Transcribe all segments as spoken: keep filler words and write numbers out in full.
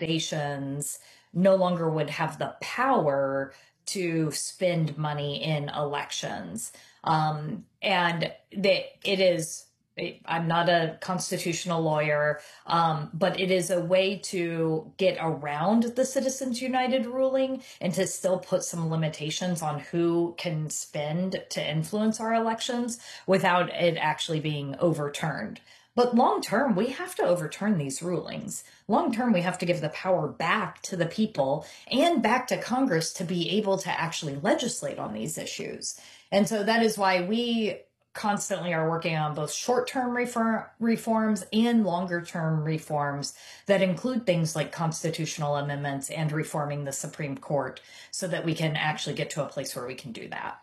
organizations no longer would have the power to spend money in elections. Um, and that it is, I'm not a constitutional lawyer, um, but it is a way to get around the Citizens United ruling and to still put some limitations on who can spend to influence our elections without it actually being overturned. But long term, we have to overturn these rulings. Long term, we have to give the power back to the people and back to Congress to be able to actually legislate on these issues. And so that is why we constantly are working on both short-term reform, reforms and longer-term reforms that include things like constitutional amendments and reforming the Supreme Court so that we can actually get to a place where we can do that.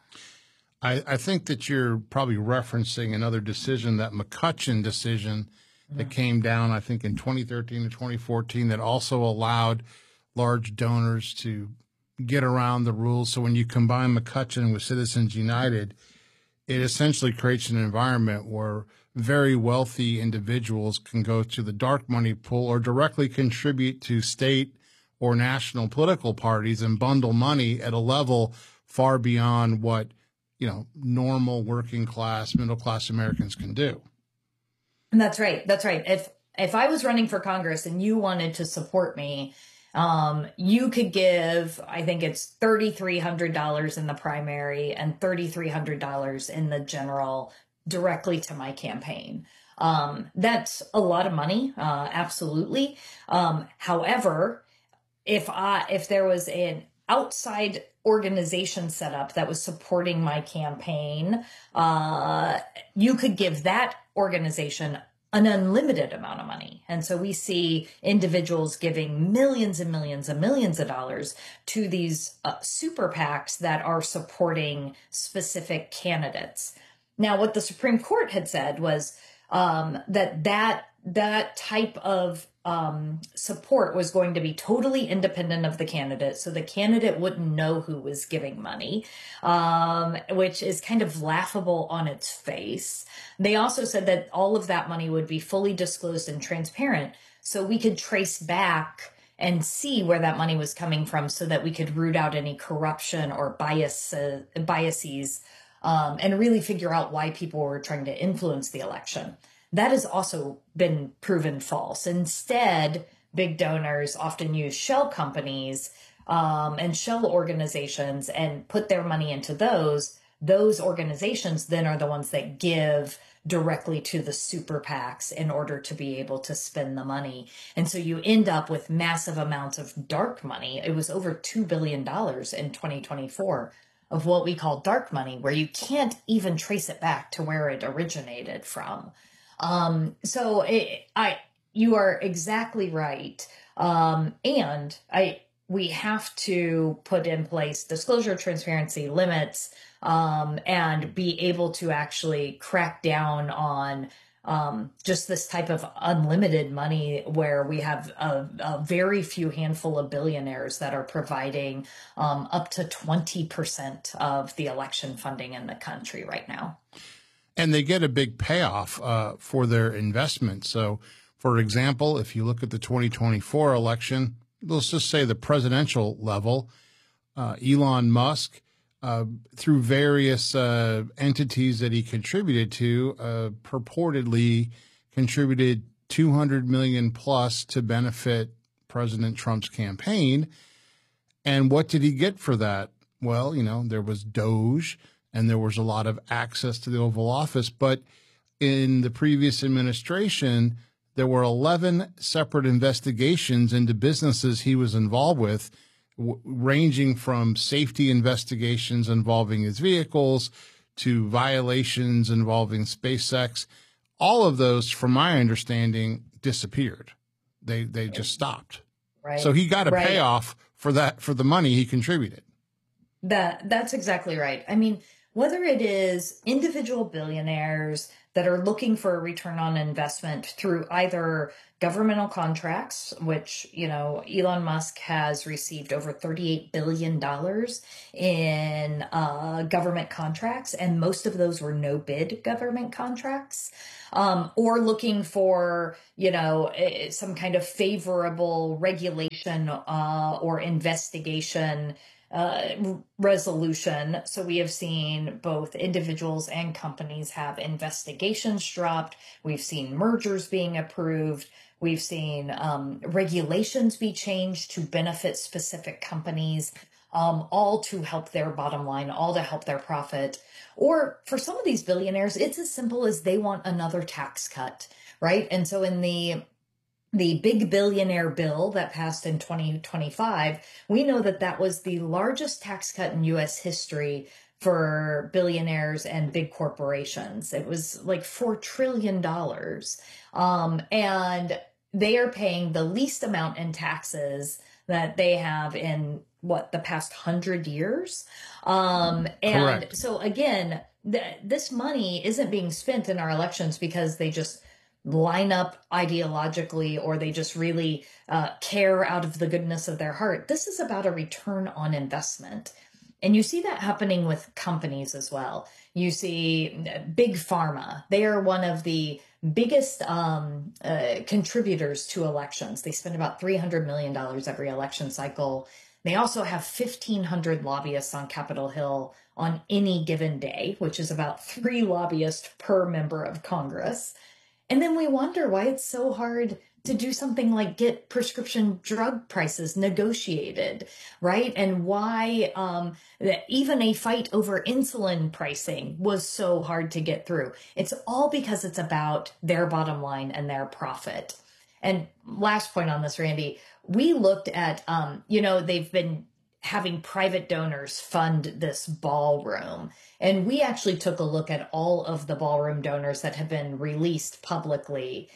I, I think that you're probably referencing another decision, that McCutcheon decision that mm-hmm. came down, I think, in twenty thirteen to twenty fourteen, that also allowed large donors to get around the rules. So when you combine McCutcheon with Citizens United, it essentially creates an environment where very wealthy individuals can go to the dark money pool or directly contribute to state or national political parties and bundle money at a level far beyond what, you know, normal working class, middle class Americans can do. And that's right. That's right. If if I was running for Congress and you wanted to support me, um, you could give, I think it's three thousand three hundred dollars in the primary and three thousand three hundred dollars in the general directly to my campaign. Um, that's a lot of money. Uh, absolutely. Um, however, if I, if there was an outside organization set up that was supporting my campaign, uh, you could give that organization an unlimited amount of money. And so we see individuals giving millions and millions and millions of dollars to these uh, super PACs that are supporting specific candidates. Now, what the Supreme Court had said was um, that that that type of um, support was going to be totally independent of the candidate. So the candidate wouldn't know who was giving money, um, which is kind of laughable on its face. They also said that all of that money would be fully disclosed and transparent, so we could trace back and see where that money was coming from so that we could root out any corruption or bias, uh, biases um, and really figure out why people were trying to influence the election. That has also been proven false. Instead, big donors often use shell companies um, and shell organizations and put their money into those. Those organizations then are the ones that give directly to the super PACs in order to be able to spend the money. And so you end up with massive amounts of dark money. It was over two billion dollars in twenty twenty-four of what we call dark money, where you can't even trace it back to where it originated from. Um, so it, I, you are exactly right. Um, and I, we have to put in place disclosure, transparency limits, um, and be able to actually crack down on, um, just this type of unlimited money where we have a, a very few handful of billionaires that are providing, um, up to twenty percent of the election funding in the country right now. And they get a big payoff uh, for their investment. So, for example, if you look at the twenty twenty-four election, let's just say the presidential level, uh, Elon Musk, uh, through various uh, entities that he contributed to, uh, purportedly contributed two hundred million dollars plus to benefit President Trump's campaign. And what did he get for that? Well, you know, there was Doge, and there was a lot of access to the Oval Office. But in the previous administration, there were eleven separate investigations into businesses he was involved with, w- ranging from safety investigations involving his vehicles to violations involving SpaceX. All of those, from my understanding, disappeared. They they just stopped. Right. So he got a right. payoff for that, for the money he contributed. That that's exactly right. I mean, whether it is individual billionaires that are looking for a return on investment through either governmental contracts, which, you know, Elon Musk has received over thirty-eight billion dollars in uh, government contracts, and most of those were no bid government contracts. Um, or looking for, you know, some kind of favorable regulation uh, or investigation uh, resolution. So we have seen both individuals and companies have investigations dropped. We've seen mergers being approved. We've seen um, regulations be changed to benefit specific companies, um, all to help their bottom line, all to help their profit. Or for some of these billionaires, it's as simple as they want another tax cut, right? And so in the the big billionaire bill that passed in twenty twenty-five, we know that that was the largest tax cut in U S history for billionaires and big corporations. It was like four trillion dollars. Um, and they are paying the least amount in taxes that they have in what, the past hundred years. Um, and Correct. so again, th- this money isn't being spent in our elections because they just line up ideologically or they just really uh, care out of the goodness of their heart. This is about a return on investment. And you see that happening with companies as well. You see big pharma. They are one of the biggest um, uh, contributors to elections. They spend about three hundred million dollars every election cycle. They also have fifteen hundred lobbyists on Capitol Hill on any given day, which is about three lobbyists per member of Congress. And then we wonder why it's so hard to do something like get prescription drug prices negotiated, right? And why um, that even a fight over insulin pricing was so hard to get through. It's all because it's about their bottom line and their profit. And last point on this, Randy, we looked at, um, you know, they've been having private donors fund this ballroom. And we actually took a look at all of the ballroom donors that have been released publicly.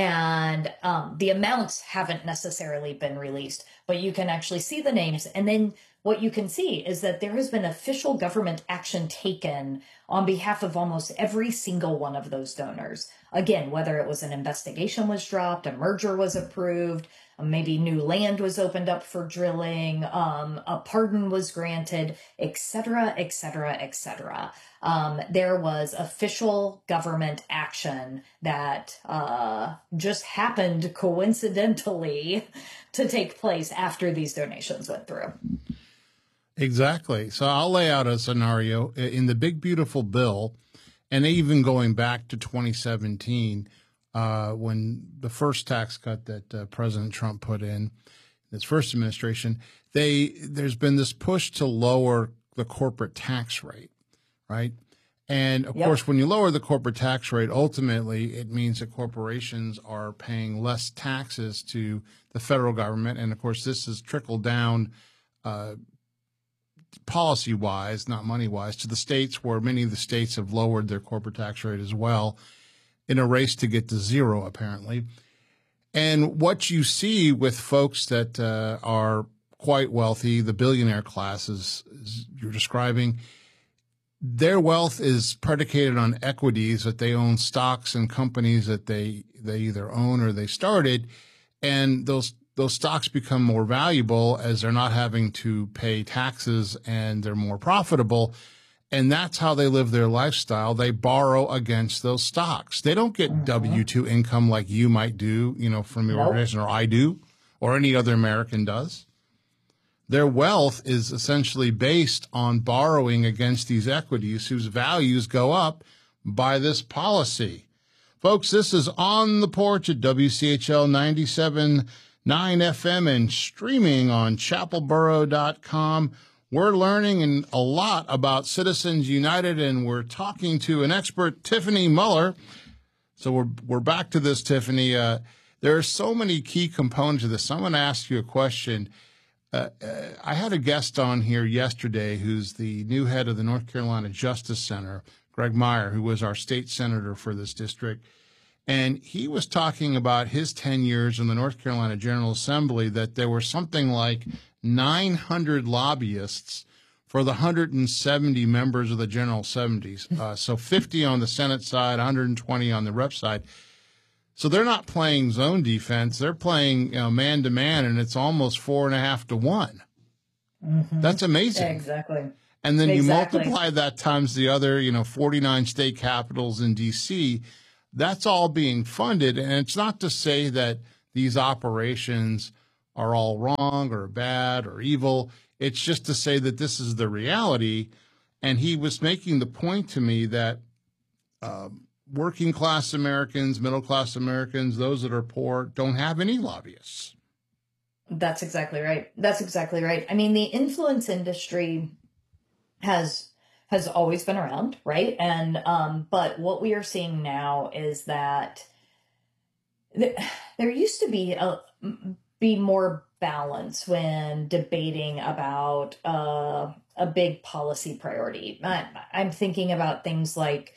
And um, the amounts haven't necessarily been released, but you can actually see the names. And then what you can see is that there has been official government action taken on behalf of almost every single one of those donors. Again, whether it was an investigation was dropped, a merger was approved, maybe new land was opened up for drilling, um, a pardon was granted, et cetera, et cetera, et cetera. Um, there was official government action that uh, just happened coincidentally to take place after these donations went through. Exactly. So I'll lay out a scenario in the Big Beautiful Bill, and even going back to twenty seventeen, uh, when the first tax cut that uh, President Trump put in, his first administration, they there's been this push to lower the corporate tax rate, right? And of yep. course, when you lower the corporate tax rate, ultimately it means that corporations are paying less taxes to the federal government, and of course, this has trickled down. Uh, policy-wise, not money-wise, to the states, where many of the states have lowered their corporate tax rate as well in a race to get to zero, apparently. And what you see with folks that uh, are quite wealthy, the billionaire classes you're describing, their wealth is predicated on equities, that they own stocks in companies that they, they either own or they started, and those those stocks become more valuable as they're not having to pay taxes and they're more profitable. And that's how they live their lifestyle. They borrow against those stocks. They don't get mm-hmm. W two income like you might do, you know, from your nope. organization, or I do, or any other American does. Their wealth is essentially based on borrowing against these equities whose values go up by this policy. Folks, this is On the Porch at W C H L ninety-seven point nine F M and streaming on chapel borough dot com. We're learning a lot about Citizens United, and we're talking to an expert, Tiffany Muller. So we're we're back to this, Tiffany. Uh, there are so many key components of this. So I'm going to ask you a question. Uh, uh, I had a guest on here yesterday who's the new head of the North Carolina Justice Center, Greg Meyer, who was our state senator for this district. And he was talking about his ten years in the North Carolina General Assembly, that there were something like nine hundred lobbyists for the one hundred seventy members of the General Assembly. Uh, so fifty on the Senate side, one hundred twenty on the rep side. So they're not playing zone defense. They're playing, you know, man to man, and it's almost four and a half to one. Mm-hmm. That's amazing. Exactly. And then exactly. you multiply that times the other, you know, forty-nine state capitals in D C. That's all being funded. And it's not to say that these operations are all wrong or bad or evil. It's just to say that this is the reality. And he was making the point to me that um, working class Americans, middle class Americans, those that are poor, don't have any lobbyists. That's exactly right. That's exactly right. I mean, the influence industry has has always been around, right? And um, but what we are seeing now is that th- there used to be a be more balance when debating about uh, a big policy priority. I, I'm thinking about things like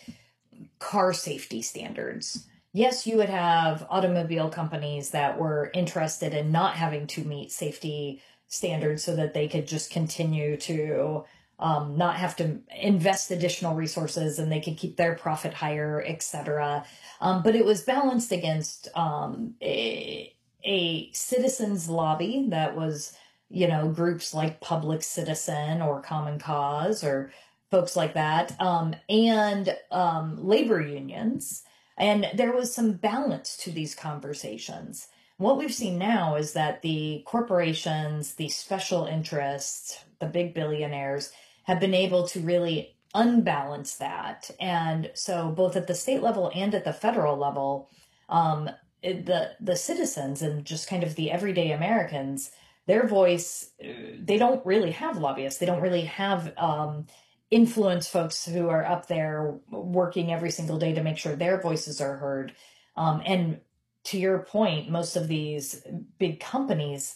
car safety standards. Yes, you would have automobile companies that were interested in not having to meet safety standards so that they could just continue to um, not have to invest additional resources and they could keep their profit higher, et cetera. Um, but it was balanced against um, a, a citizens lobby that was, you know, groups like Public Citizen or Common Cause or folks like that, um, and um, labor unions. And there was some balance to these conversations. What we've seen now is that the corporations, the special interests, the big billionaires have been able to really unbalance that. And so both at the state level and at the federal level, um, it, the, the citizens and just kind of the everyday Americans, their voice, they don't really have lobbyists. They don't really have um, influence folks who are up there working every single day to make sure their voices are heard. Um, and to your point, most of these big companies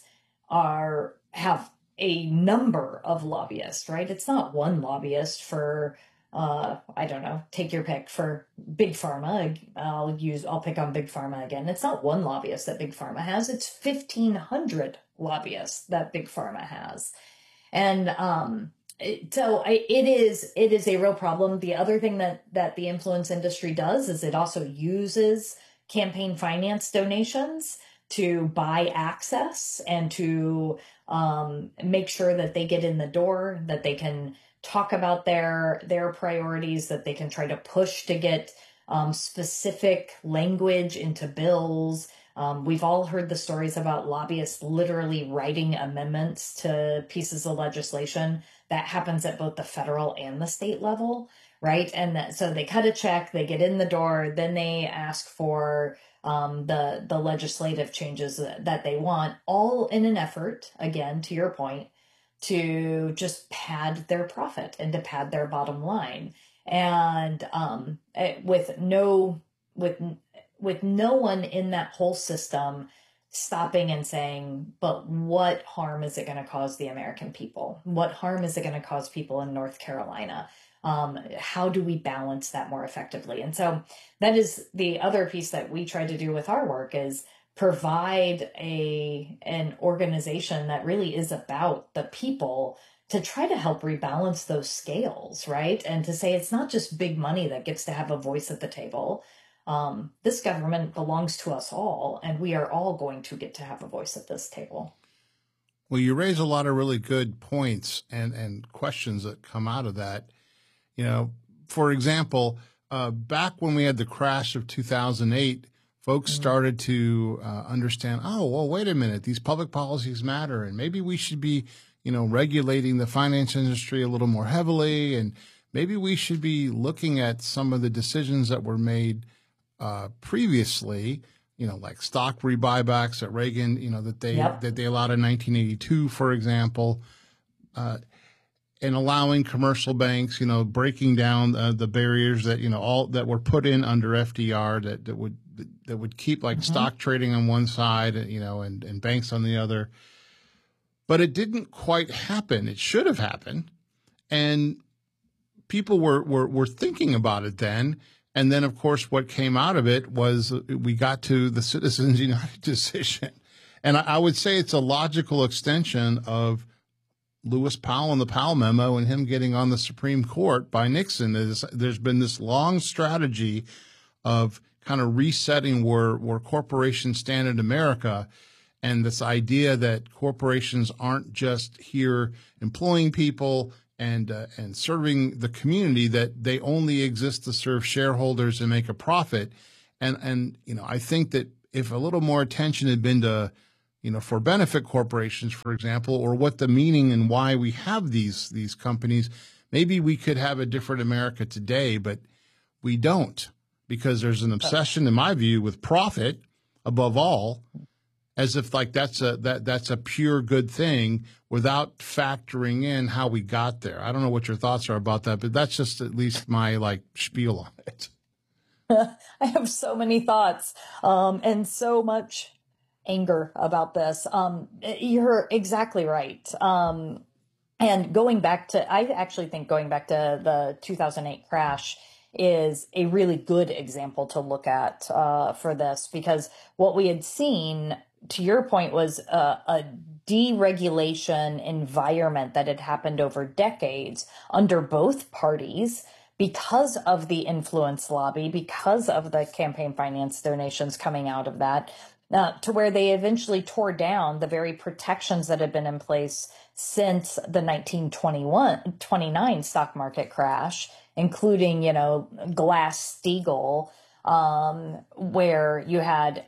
are have a number of lobbyists, right? It's not one lobbyist for, uh, I don't know, take your pick for Big Pharma. I'll use, I'll pick on Big Pharma again. It's not one lobbyist that Big Pharma has. It's fifteen hundred lobbyists that Big Pharma has. And, um, So I, it is it is a real problem. The other thing that, that the influence industry does is it also uses campaign finance donations to buy access and to um, make sure that they get in the door, that they can talk about their their priorities, that they can try to push to get um, specific language into bills. Um, we've all heard the stories about lobbyists literally writing amendments to pieces of legislation. That happens at both the federal and the state level, right? And that, so they cut a check, they get in the door, then they ask for um, the the legislative changes that, that they want, all in an effort, again, to your point, to just pad their profit and to pad their bottom line, and um, it, with no with with no one in that whole system stopping and saying, but what harm is it going to cause the American people? What harm is it going to cause people in North Carolina? Um, how do we balance that more effectively? And so that is the other piece that we try to do with our work, is provide a an organization that really is about the people to try to help rebalance those scales, right? And to say it's not just big money that gets to have a voice at the table. Um, this government belongs to us all, and we are all going to get to have a voice at this table. Well, you raise a lot of really good points and, and questions that come out of that. You know, for example, uh, back when we had the crash of two thousand eight, folks mm-hmm. started to uh, understand, oh, well, wait a minute, these public policies matter, and maybe we should be, you know, regulating the finance industry a little more heavily, and maybe we should be looking at some of the decisions that were made Uh, previously, you know, like stock rebuybacks at Reagan, you know, that they yep. that they allowed in nineteen eighty-two, for example, uh, and allowing commercial banks, you know, breaking down uh, the barriers that, you know, all that were put in under F D R that, that would that would keep like mm-hmm. stock trading on one side, you know, and, and banks on the other. But it didn't quite happen. It should have happened. And people were, were, were thinking about it then. And then, of course, what came out of it was we got to the Citizens United decision. And I, I would say it's a logical extension of Lewis Powell and the Powell memo and him getting on the Supreme Court by Nixon. There's, there's been this long strategy of kind of resetting where, where corporations stand in America, and this idea that corporations aren't just here employing people and uh, and serving the community, that they only exist to serve shareholders and make a profit. And and you know, I think that if a little more attention had been to, you know, for benefit corporations, for example, or what the meaning and why we have these these companies, maybe we could have a different America today, but we don't, because there's an obsession, in my view, with profit above all, as if like that's a that that's a pure good thing without factoring in how we got there. I don't know what your thoughts are about that, but that's just at least my like spiel on it. I have so many thoughts um, and so much anger about this. Um, you're exactly right. Um, and going back to, I actually think going back to the two thousand eight crash is a really good example to look at uh, for this, because what we had seen, to your point, was a, a deregulation environment that had happened over decades under both parties because of the influence lobby, because of the campaign finance donations coming out of that, uh, to where they eventually tore down the very protections that had been in place since the nineteen twenty-one, twenty-nine stock market crash, including, you know, Glass-Steagall, um, where you had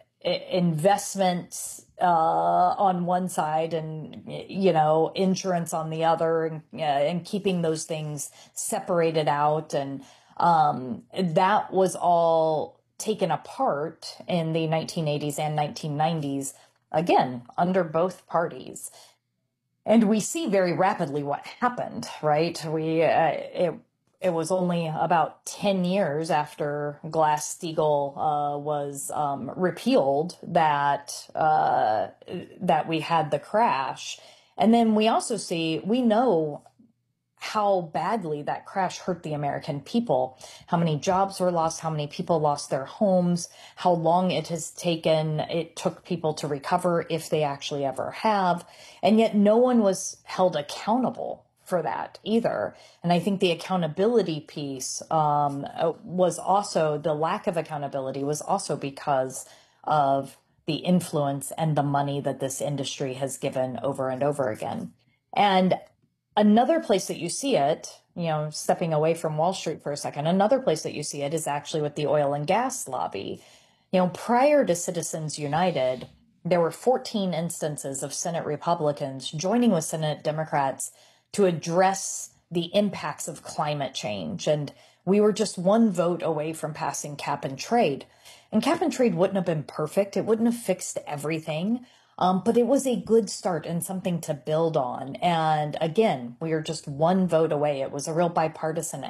investments uh, on one side and, you know, insurance on the other, and, uh, and keeping those things separated out. And um, that was all taken apart in the nineteen eighties and nineteen nineties, again, under both parties. And we see very rapidly what happened, right? We, uh, it, It was only about ten years after Glass-Steagall uh, was um, repealed that uh, that we had the crash. And then we also see, we know how badly that crash hurt the American people, how many jobs were lost, how many people lost their homes, how long it has taken, it took people to recover, if they actually ever have. And yet no one was held accountable for that either. And I think the accountability piece um, was also, the lack of accountability was also because of the influence and the money that this industry has given over and over again. And another place that you see it, you know, stepping away from Wall Street for a second, another place that you see it is actually with the oil and gas lobby. You know, prior to Citizens United, there were fourteen instances of Senate Republicans joining with Senate Democrats to address the impacts of climate change. And we were just one vote away from passing cap and trade. And cap and trade wouldn't have been perfect. It wouldn't have fixed everything. Um, but it was a good start and something to build on. And again, we are just one vote away. It was a real bipartisan